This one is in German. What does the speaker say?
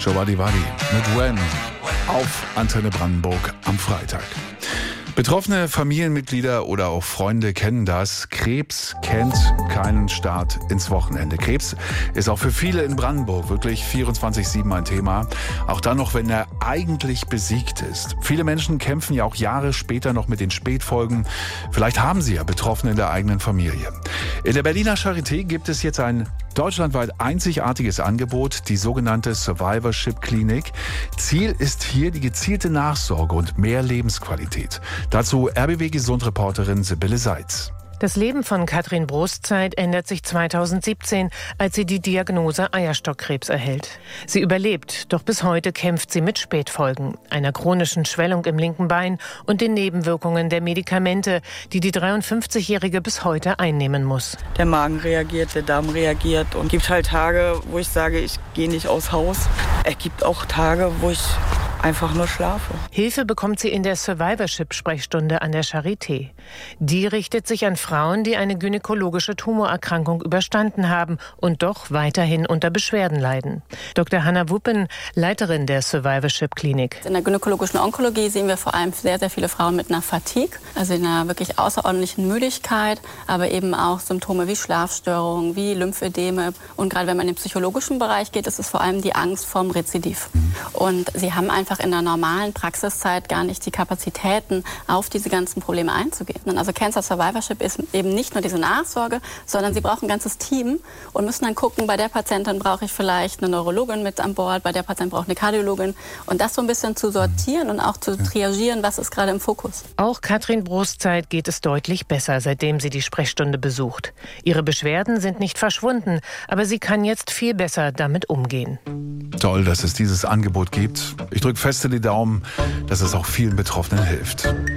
Jowadi Wadi mit When auf Antenne Brandenburg am Freitag. Betroffene Familienmitglieder oder auch Freunde kennen das. Krebs kennt keinen Start ins Wochenende. Krebs ist auch für viele in Brandenburg wirklich 24/7 ein Thema. Auch dann noch, wenn er eigentlich besiegt ist. Viele Menschen kämpfen ja auch Jahre später noch mit den Spätfolgen. Vielleicht haben sie ja Betroffene in der eigenen Familie. In der Berliner Charité gibt es jetzt ein deutschlandweit einzigartiges Angebot, die sogenannte Survivorship Klinik. Ziel ist hier die gezielte Nachsorge und mehr Lebensqualität. Dazu RBB-Gesundreporterin Sibylle Seitz. Das Leben von Katrin Brustzeit ändert sich 2017, als sie die Diagnose Eierstockkrebs erhält. Sie überlebt, doch bis heute kämpft sie mit Spätfolgen, einer chronischen Schwellung im linken Bein und den Nebenwirkungen der Medikamente, die die 53-Jährige bis heute einnehmen muss. Der Magen reagiert, der Darm reagiert und es gibt halt Tage, wo ich sage, ich gehe nicht aus Haus. Es gibt auch Tage, wo ich einfach nur schlafe. Hilfe bekommt sie in der Survivorship-Sprechstunde an der Charité. Die richtet sich an Frauen, die eine gynäkologische Tumorerkrankung überstanden haben und doch weiterhin unter Beschwerden leiden. Dr. Hanna Wuppen, Leiterin der Survivorship-Klinik. In der gynäkologischen Onkologie sehen wir vor allem sehr, sehr viele Frauen mit einer Fatigue, also in einer wirklich außerordentlichen Müdigkeit, aber eben auch Symptome wie Schlafstörungen, wie Lymphödeme. Und gerade wenn man in den psychologischen Bereich geht, ist es vor allem die Angst vorm Rezidiv. Und sie haben einfach in der normalen Praxiszeit gar nicht die Kapazitäten, auf diese ganzen Probleme einzugehen. Also Cancer Survivorship ist eben nicht nur diese Nachsorge, sondern sie brauchen ein ganzes Team und müssen dann gucken, bei der Patientin brauche ich vielleicht eine Neurologin mit an Bord, bei der Patientin brauche ich eine Kardiologin und das so ein bisschen zu sortieren und auch zu triagieren, was ist gerade im Fokus. Auch Katrin Brustzeit geht es deutlich besser, seitdem sie die Sprechstunde besucht. Ihre Beschwerden sind nicht verschwunden, aber sie kann jetzt viel besser damit umgehen. Toll, dass es dieses Angebot gibt. Ich drücke fest in die Daumen, dass es auch vielen Betroffenen hilft.